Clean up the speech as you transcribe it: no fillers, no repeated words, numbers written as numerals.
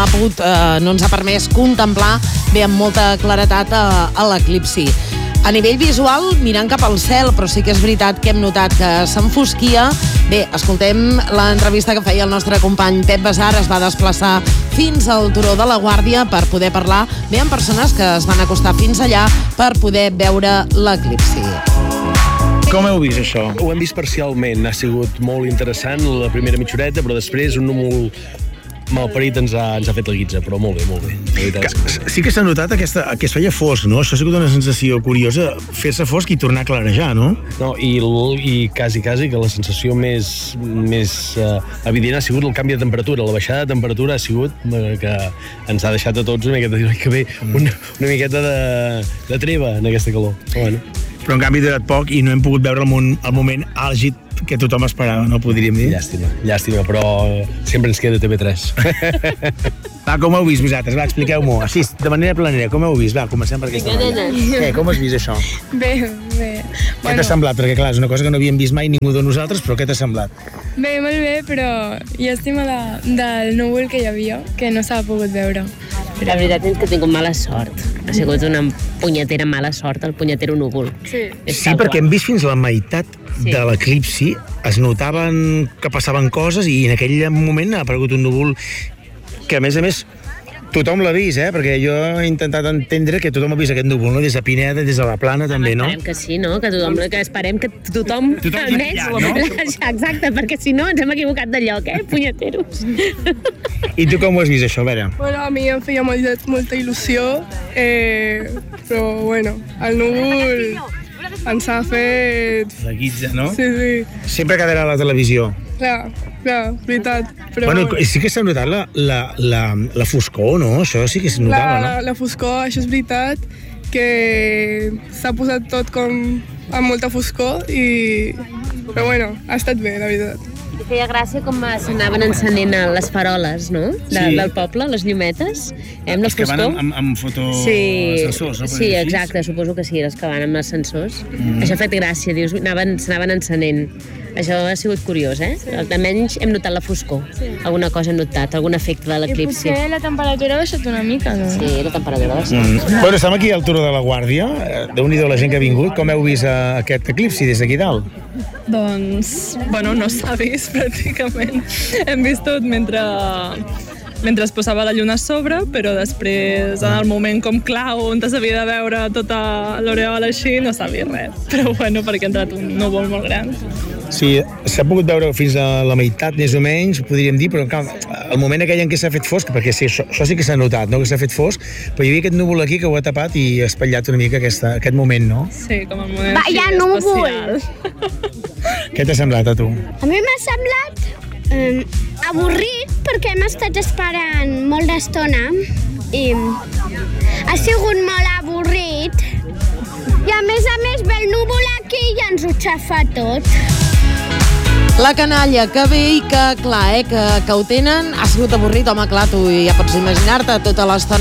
no ens ha permès contemplar bé amb molta claretat a l'eclipsi. A nivell visual, mirant cap al cel, però sí que és veritat que hem notat que s'enfosquia. Bé, escoltem l'entrevista que feia el nostre company Pep Besar. Es va desplaçar fins al Turó de la Guàrdia per poder parlar bé amb persones que es van acostar fins allà per poder veure l'eclipsi. Com heu vist això? Ho hem vist parcialment, ha sigut molt interessant la primera mitjoreta, però després un núvol malparit ens ha fet la guitza, però molt bé. Sí que s'ha notat que es feia fosc, no? Això ha sigut una sensació curiosa, fer-se fosc i tornar a clarejar, no? No, i quasi que la sensació més evident ha sigut el canvi de temperatura. La baixada de temperatura ha sigut que ens ha deixat a tots una miqueta de treva en aquesta calor. Bueno. Però en canvi ha durat poc i no hem pogut veure el moment àlgid que tothom esperava, no podríem dir? Llàstima, però sempre ens queda TV3. Va, com heu vist vosaltres? Va, expliqueu-m'ho. Així, de manera planera, com heu vist? Va, comencem per aquesta manera. Com has vist això? Bé. Què t'ha semblat? Perquè clar, és una cosa que no havíem vist mai ningú de nosaltres, però què t'ha semblat? Bé, molt bé, però llàstima del núvol que hi havia, que no s'ha pogut veure. La veritat és que he tingut mala sort. Ha sigut una punyetera mala sort, el punyetero núvol. Sí, perquè hem vist fins la meitat de l'eclipsi, es notaven que passaven coses i en aquell moment ha aparegut un núvol que, a més, tothom l'ha vist, perquè jo he intentat entendre que tothom ha vist aquest núvol, no? Des de Pineda, des de la Plana, també, no? Esperem que sí, no? Esperem que tothom almenys... Exacte, perquè si no ens hem equivocat de lloc, punyeteros. I tu com ho has vist, això, a veure? Bueno, a mi em feia molta il·lusió, però, bueno, el núvol ens ha fet... La guitza, no? Sí. Sempre quedarà a la televisió. Clar, veritat. Però... Bueno, sí que s'ha notat la foscor, no? Això sí que es notava, no? La foscor, això és veritat, que s'ha posat tot com amb molta foscor però bueno, ha estat bé, la veritat. I feia gràcia com s'anaven encenent les faroles, no? Del poble, les llumetes. Amb les que van amb fotoascensors, no? Sí, exacte, suposo que sí, les que van amb ascensors. Això ha fet gràcia, dius, s'anaven encenent. Això ha sigut curiós, Almenys hem notat la foscor. Alguna cosa hem notat, algun efecte de l'eclipsi. I potser la temperatura ha baixat una mica, no? Sí, la temperatura ha baixat. Bueno, estem aquí al Turó de la Guàrdia. Déu-n'hi-do la gent que ha vingut. Com heu vist aquest eclipsi des d'aquí dalt? Doncs, bueno, no s'ha vist pràcticament. Hem vist tot mentre es posava la lluna a sobre, però després, en el moment com clau, on s'havia de veure tota l'aureola així, no s'ha vist res. Però bueno, perquè ha entrat un núvol molt gran. Sí, s'ha pogut veure fins a la meitat, més o menys, podríem dir, però el moment aquell en què s'ha fet fosc, perquè sí, això sí que s'ha notat, no?, que s'ha fet fosc, però hi havia aquest núvol aquí que ho ha tapat i ha espatllat una mica aquest moment, no? Sí, com el moment Vaya núvol! Què t'ha semblat a tu? A mi m'ha semblat avorrit, perquè hem estat esperant molt d'estona i ha sigut molt avorrit i a més ve el núvol aquí i ens ho xafa tot. La canalla, que bé i que clar, que ho tenen, ha sigut avorrit, home, clar, tu ja pots imaginar-te tota l'estona